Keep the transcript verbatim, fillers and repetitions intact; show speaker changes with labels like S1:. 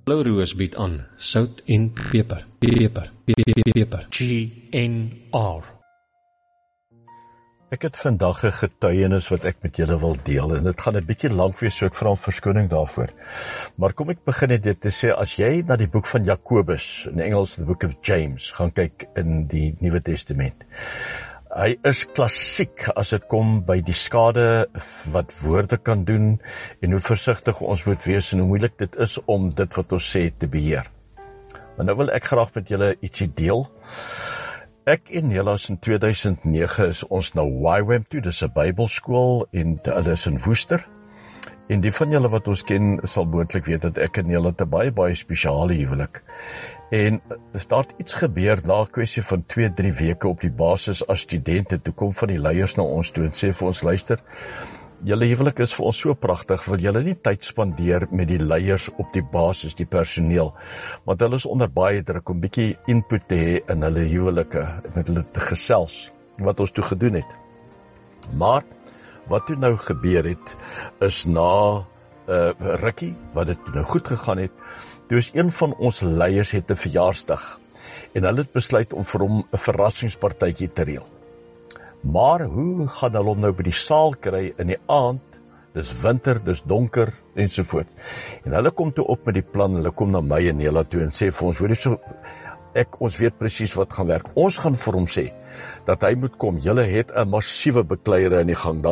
S1: Blou Roos bied aan sout en peper, peper, peper, peper.
S2: G N R.
S3: Ek het vandag 'n getuienis wat ek met julle wil deel en dit gaan 'n bietjie lank wees, so ek vra om verskoning daarvoor. Maar kom ek begin net dit te sê, as jy na die boek van Jakobus, in Engels the Book of James, gaan kyk in die Nuwe Testament. Hy is klassiek as dit kom by die skade wat woorde kan doen en hoe versigtig ons moet wees en hoe moeilik dit is om dit wat ons sê te beheer. Maar nou wil ek graag met julle ietsie deel. Ek en Nelas in twee duisend nege is ons na Y WAM toe, dis 'n Bybelskool en hulle is in Woester. En die van julle wat ons ken sal moontlik weet dat ek en Nela 'n baie baie spesiale huwelik. En is daar iets gebeur na 'n kwessie van twee, drie weke op die basis as studente, toe kom van die leiers na ons toe en sê vir ons, luister, julle huwelik is vir ons so pragtig, wil julle nie tyd spandeer met die leiers op die basis, die personeel, want hulle is onder baie druk om bietjie input te hê in hulle huwelike, met hulle te gesels, wat ons toe gedoen het. Maar, wat toe nou gebeur het, is na uh, rukkie, wat dit nou goed gegaan het, toe is een van ons leiers het 'n verjaarsdag, en hulle het besluit om vir hom 'n verrassingspartytjie te reël. Maar hoe gaan hulle hom nou by die saal kry in die aand, dis winter, dis donker, ensovoort. En hulle kom toe op met die plan, hulle kom na my en Nela toe en sê vir ons, hoor jy so, ek, ons weet presies wat gaan werk, ons gaan vir hom sê, dat hy moet kom, julle het 'n massiewe bekleiere in die gang,